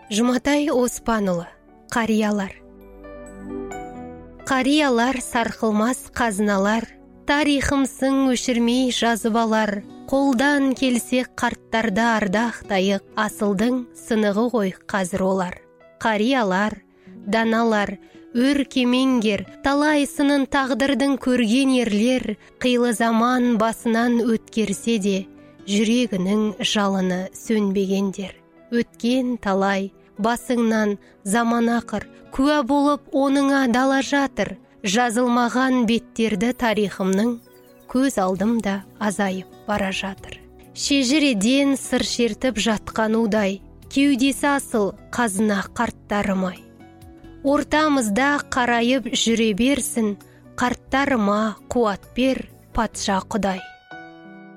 Жұматай Оспанұлы. Қариялар. Қариялар сарқылмас қазыналар, тарихымсың өшірмей жазып алар. Қолдан келсе қарттарды ардақтайық, асылдың сынығы ғой қазір олар. Қариялар, даналар, өр кемеңгер, талай сынын тағдырдың көрген ерлер, қилы заман басынан өткерсе де, жүрегінің жалыны сөнбегендер. Өткен талай, басыңнан заман ақыр, куә болып оныңа дала жатыр. Жазылмаған беттерді тарихымның, көз алдымда азайып бара жатыр. Шежіреден сыр шертіп жатқан удай, кеудесі асыл қазына қарттарымай. Ортамызда қарайып жүре берсін, қарттарыма қуат бер, патша Құдай.